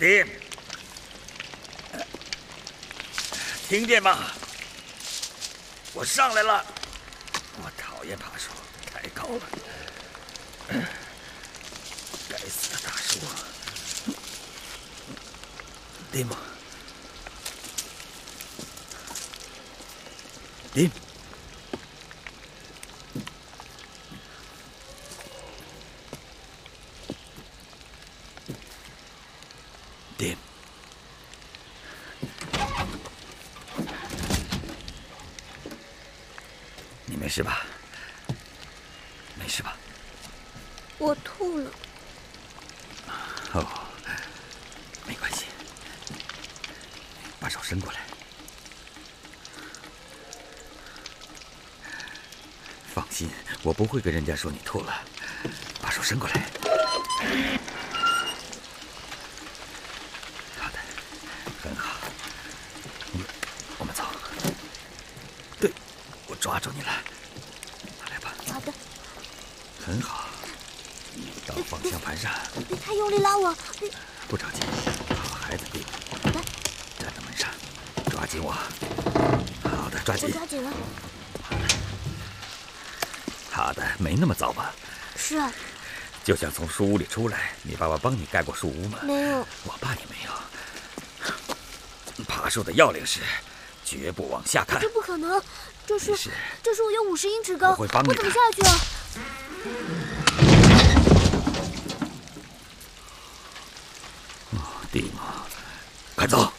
丁，听见吗？我上来了。我讨厌爬树，太高了。该死的大树！丁吗？丁。 丁，你没事吧？没事吧？ 我吐了。 哦，没关系，把手伸过来。放心，我不会跟人家说你吐了。把手伸过来。 很好，我们走。对，我抓住你了，来吧。 好的。 很好，到方向盘上。 别太用力拉我。 不着急，好孩子，弟。 来， 站在门上，抓紧我。好的，抓紧。 我抓紧了。 好的，没那么糟吧？ 是啊。 就像从树屋里出来，你爸爸帮你盖过树屋吗？ 没有。 我爸也没有。 爬树的要领是，绝不往下看。 这不可能，这树有50英尺高， 我会帮你的。 我怎么下去啊？ 蒂姆，快走！